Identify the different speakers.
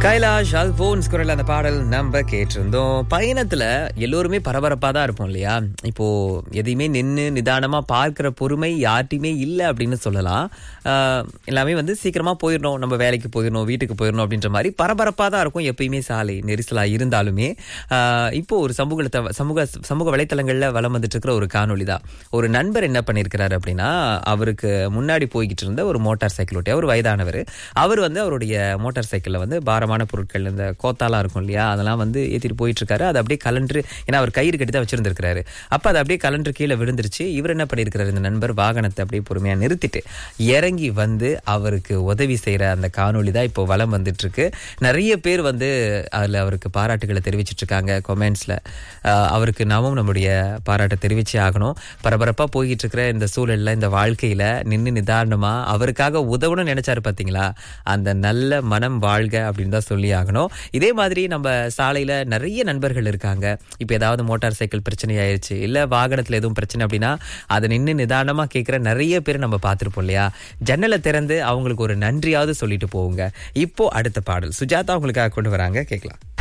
Speaker 1: கைலாஷ் அல்போன்ஸ் குரல் அந்த பாடல் நம்ம கேட்டிருந்தோம். பயணத்துல எல்லோருமே பரபரப்பா தான் இருப்போம் இல்லையா? இப்போ எதையுமே நின்று நிதானமா பார்க்கிற பொறுமை யார்ட்டையுமே இல்லை அப்படின்னு சொல்லலாம். எல்லாமே சீக்கிரமா போயிடணும், நம்ம வேலைக்கு போயிடணும், வீட்டுக்கு போயிடணும் அப்படின்ற மாதிரி பரபரப்பா தான் இருக்கும் எப்பயுமே. சாலை நெரிசலா இருந்தாலுமே இப்போ ஒரு சமூக வலைத்தளங்கள்ல வலம் வந்துட்டு இருக்கிற ஒரு காணொலி தான். ஒரு நண்பர் என்ன பண்ணிருக்கிறாரு அப்படின்னா, அவருக்கு முன்னாடி போய்கிட்டு இருந்த ஒரு மோட்டார் சைக்கிள் ஓட்டி, அவர் வயதானவர். அவர் அவருடைய மோட்டார் சைக்கிள்ல பாரமான பொருட்கள், இந்த கோத்தாலாம் இருக்கும் இல்லையா, அதெல்லாம் ஏத்திட்டு போயிட்டு இருக்காரு. அது அப்படியே கலன்று, ஏன்னா அவர் கயிறு கட்டி தான் வச்சிருந்திருக்காரு. அப்ப அது அப்படியே கலன்று கீழே விழுந்துருச்சு. இவர் என்ன பண்ணிருக்காரு, இந்த நண்பர் வாகனத்தை அப்படியே பொறுமையா நிறுத்திட்டு இறங்கி அவருக்கு உதவி செய்யற அந்த காணொலி தான் இப்போ வலம் வந்துட்டு இருக்கு. நிறைய பேர் அதுல அவருக்கு பாராட்டுகளை தெரிவிச்சிட்டு இருக்காங்க கமெண்ட்ஸ்ல. அவருக்கு நாமும் நம்முடைய பாராட்டை தெரிவிச்சே ஆகணும். பரபரப்பா போய்கிட்டு இருக்கிற இந்த சூழல்ல, இந்த வாழ்க்கையில நின்று நிதானமா அவருக்காக உதவணும்னு நினைச்சாரு பாத்தீங்களா, அந்த நல்ல மனம் வாழ்க அப்படின்னு தான் சொல்லி ஆகணும். இதே மாதிரி நம்ம சாலையில நிறைய நண்பர்கள் இருக்காங்க. இப்ப ஏதாவது மோட்டார் சைக்கிள் பிரச்சனை ஆயிடுச்சு, இல்ல வாகனத்துல எதுவும் பிரச்சனை அப்படின்னா அதை நின்று நிதானமா கேட்கிற நிறைய பேர் நம்ம பார்த்திருப்போம் இல்லையா? ஜன்னலை திறந்து அவங்களுக்கு ஒரு நன்றியாவது சொல்லிட்டு போவுங்க. இப்போ அடுத்த பாடல் சுஜாதா உங்களுக்காக கொண்டு வராங்க, கேட்கலாம்.